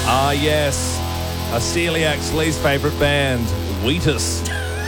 Ah, yes. A celiac's least favourite band, Wheatus.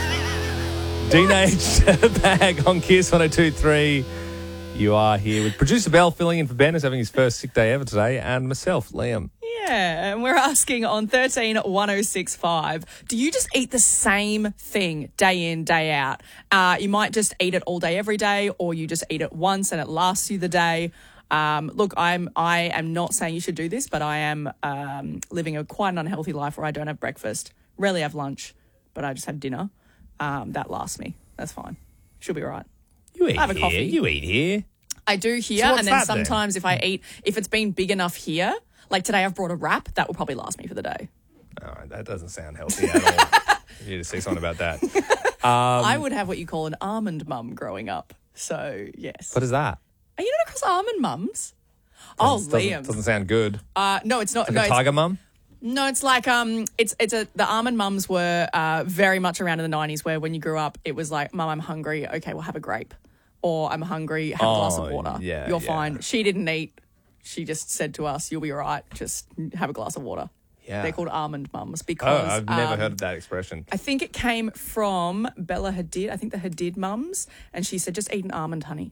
Teenage Bag on Kiss 102.3. You are here with producer Bell filling in for Ben, who's having his first sick day ever today, and myself, Liam. Yeah, and we're asking on 131065, do you just eat the same thing day in, day out? You might just eat it all day, every day, or you just eat it once and it lasts you the day. Look, I am not saying you should do this, but I am living a quite an unhealthy life where I don't have breakfast, rarely have lunch, but I just have dinner. That lasts me. That's fine. Should be all right. You eat I have a here. coffee. You eat here. I do here, So what's and then that sometimes if it's been big enough here, like today I've brought a wrap, that will probably last me for the day. Oh, that doesn't sound healthy at all. You need to say something about that. I would have what you call an almond mum growing up. So, yes. What is that? Are you not across almond mums? Oh, Liam. Doesn't sound good. No, it's not. Like No, a tiger mum? no, it's like the almond mums were very much around in the 90s, where when you grew up, it was like, Mum, I'm hungry. Okay, we'll have a grape. Or I'm hungry. Have a glass of water. Yeah, You're yeah. fine. She didn't eat. She just said to us, "You'll be all right. Just have a glass of water." Yeah. They're called almond mums Oh, because I've never heard of that expression. I think it came from Bella Hadid. I think the Hadid mums, and she said, "Just eat an almond, honey."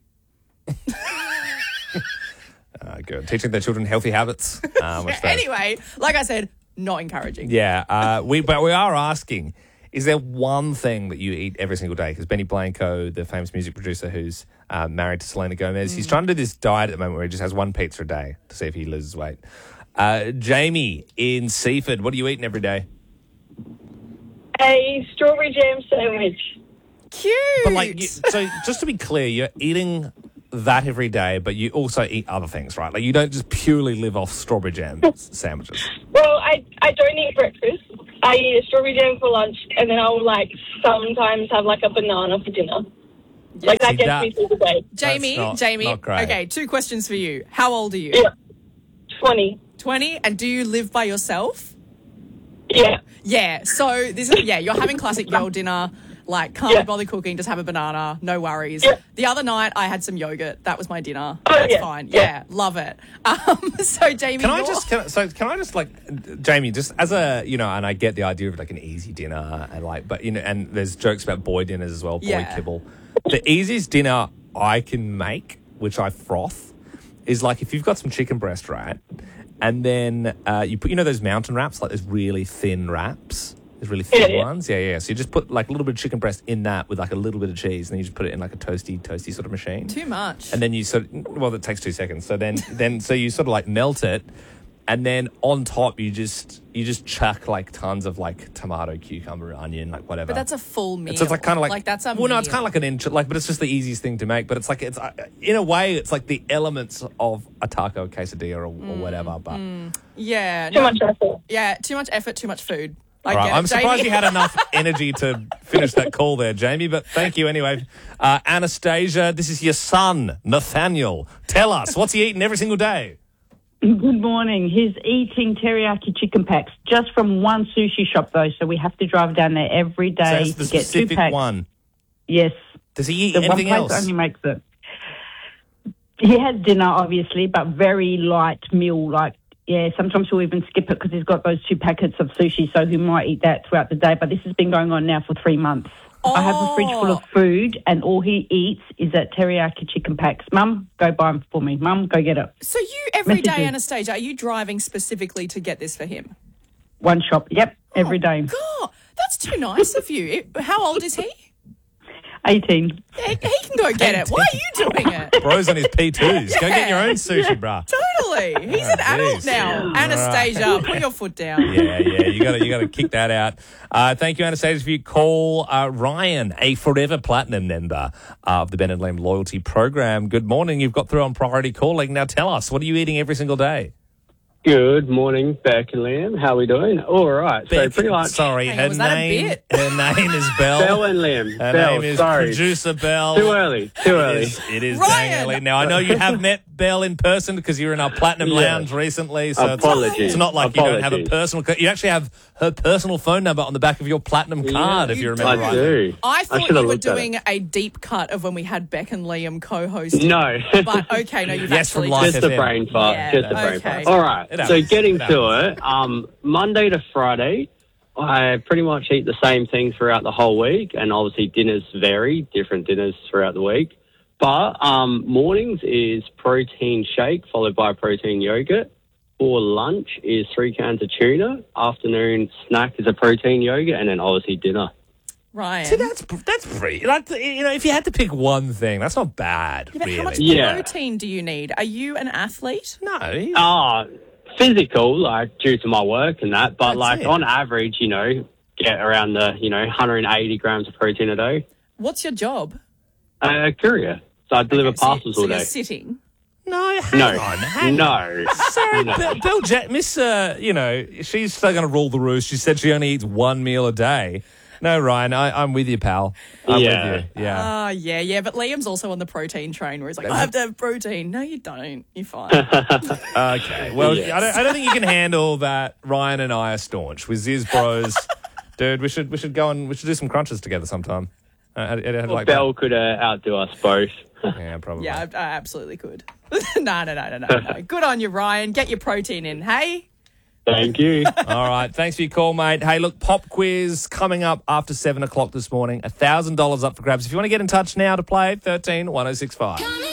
Good. Teaching their children healthy habits. Which they- Anyway, like I said, not encouraging. Yeah, but we are asking, is there one thing that you eat every single day? Because Benny Blanco, the famous music producer who's married to Selena Gomez, he's trying to do this diet at the moment where he just has one pizza a day to see if he loses weight. Jamie in Seaford, what are you eating every day? A strawberry jam sandwich. Cute. But so just to be clear, you're eating that every day, but you also eat other things, right? Like you don't just purely live off strawberry jam sandwiches. Well, I don't eat breakfast. I eat a strawberry jam for lunch, and then I'll sometimes have a banana for dinner. That See, gets me through the day. Jamie, not great. Okay, 2 questions for you. How old are you? Yeah. 20. 20. And do you live by yourself? Yeah. Yeah. So you're having classic girl dinner. Can't be bothered cooking, just have a banana, no worries. Yeah. The other night, I had some yogurt. That was my dinner. Oh, That's yeah. fine. Yeah. Yeah, love it. So, Jamie, Can I just Jamie, just as a, and I get the idea of an easy dinner and there's jokes about boy dinners as well, boy Yeah. kibble. The easiest dinner I can make, which I froth, is if you've got some chicken breast, right? And then you put, those mountain wraps, those really thin wraps. There's really thin ones. Yeah. So you just put a little bit of chicken breast in that with a little bit of cheese, and then you just put it in a toasty sort of machine. Too much. And then you that takes 2 seconds. So then so you melt it, and then on top you just chuck tons of tomato, cucumber, onion, whatever. But that's a full meal. So it's kind of that's a well, meal. no, it's kind of an inch, but it's just the easiest thing to make. But it's it's in a way it's the elements of a taco, quesadilla, or whatever. But Yeah. Too much effort. Yeah, too much effort, too much food. all right, I'm surprised you Jamie. had enough energy to finish that call there, Jamie. But thank you anyway. Anastasia, this is your son, Nathaniel. Tell us, what's he eating every single day? Good morning. He's eating teriyaki chicken packs just from one sushi shop, though, so we have to drive down there every So day that's the to get 2 specific packs. one. Yes. Does he eat The one anything place else? only makes it. He has dinner, obviously, but very light meal. Sometimes he'll even skip it because he's got those 2 packets of sushi, so he might eat that throughout the day. But this has been going on now for 3 months. I have a fridge full of food, and all he eats is that teriyaki chicken packs. Mum, go buy them for me. Mum, go get it. So you, every day, Messages. Anastasia, are you driving specifically to get this for him? One shop, yep, every day. God, that's too nice of you. How old is he? 18. He can go get it. Why are you doing it? Bro's on his P2s. Go get your own sushi, bruh. Totally. He's an adult geez. now. Anastasia, put your foot down. Yeah. You got to kick that out. Thank you, Anastasia, for your call. Ryan, a forever platinum member of the Ben and Liam loyalty program. Good morning. You've got through on priority calling. Now tell us, what are you eating every single day? Good morning, Beck and Liam. How are we doing? All right. So pretty much. Sorry, Hang her on, was that a name. bit? Her name is Bell. Bell and Liam. Her Bell, name is sorry. producer Bell. Too early. It is Ryan! dang early. Now, I know you have met Bell in person because you were in our Platinum Yes. Lounge recently. So Apologies. it's not like you don't have a Apologies. personal... You actually have her personal phone number on the back of your Platinum card, if you remember I right. do. I thought should you have were looked at doing it. a deep cut of when we had Beck and Liam co-hosting. No. But okay, no, you've Yes, from actually Life Just a FM. brain fart. Yeah, just a brain okay. fart. All right. So getting to it, Monday to Friday, I pretty much eat the same thing throughout the whole week, and obviously dinners vary, different dinners throughout the week. But mornings is protein shake followed by protein yogurt. For lunch is 3 cans of tuna. Afternoon snack is a protein yogurt, and then obviously dinner. Ryan. See, that's pretty. Like, you know, if you had to pick one thing, that's not bad. Yeah, but really. how much Yeah. protein do you need? Are you an athlete? No. Physical, like due to my work and that, but That's like it. on average, you know, get around the 180 grams of protein a day. What's your job? Courier, so I deliver parcels so all you're day. sitting. No, hang on. Hang on. No. Sorry, Bill Miss, she's still going to rule the roost. She said she only eats one meal a day. No, Ryan, I'm with you, pal. I'm Yeah. with you. Yeah. Oh, yeah. But Liam's also on the protein train where he's like, I have to have protein. No, you don't. You're fine. Okay. Well, Yes. I don't think you can handle that. Ryan and I are staunch. With Ziz Bros, dude, we should do some crunches together sometime. I'd like Bell could outdo us both. that. Yeah, probably. Yeah, I absolutely could. No. Good on you, Ryan. Get your protein in, hey? Thank you. All right. Thanks for your call, mate. Hey, look, pop quiz coming up after 7 o'clock this morning. $1,000 up for grabs. If you want to get in touch now to play, 13 1065.